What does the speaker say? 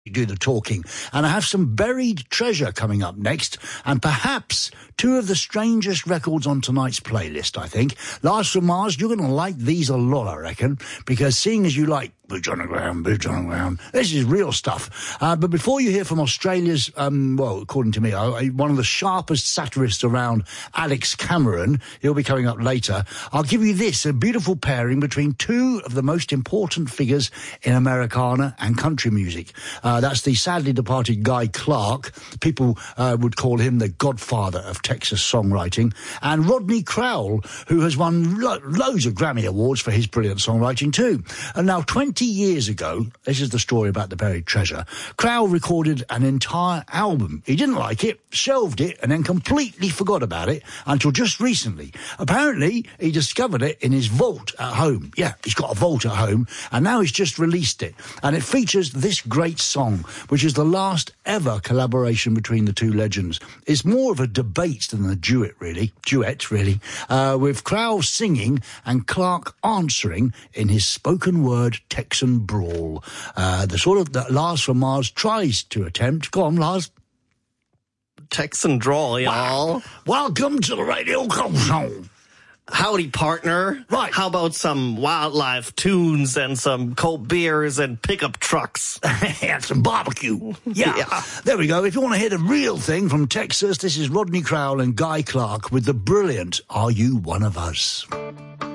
do the talking. And I have some buried treasure coming up next, and perhaps two of the strangest records on tonight's playlist, I think. Lars from Mars, you're going to like these a lot, I reckon, because seeing as you like Boots on the Ground, this is real stuff. But before you hear from Australia's, well, according to me, one of the sharpest satirists around, Alex Cameron, he'll be coming up later, I'll give you this, a beautiful pairing between two of the most important figures in Americana and country music. That's the sadly departed Guy Clark. People would call him the godfather of Texas songwriting. And Rodney Crowell, who has won loads of Grammy Awards for his brilliant songwriting too. And now 20 years ago, this is the story about the buried treasure, Crowell recorded an entire album. He didn't like it, shelved it, and then completely forgot about it until just recently. Apparently, he discovered it in his vault at home. Yeah, he's got a vault at home, and now he's just released it. And it features this great song, which is the last ever collaboration between the two legends. It's more of a debate than a duet, really, with Crowell singing and Clark answering in his spoken word Texan brawl. The sort of that Lars from Mars tries to attempt. Go on, Lars. Texan drawl, y'all. Wow. Welcome to the Radio Cold Show. Howdy, partner. Right. How about some wildlife tunes and some cold beers and pickup trucks? And some barbecue. Yeah. There we go. If you want to hear the real thing from Texas, this is Rodney Crowell and Guy Clark with the brilliant Are You One of Us?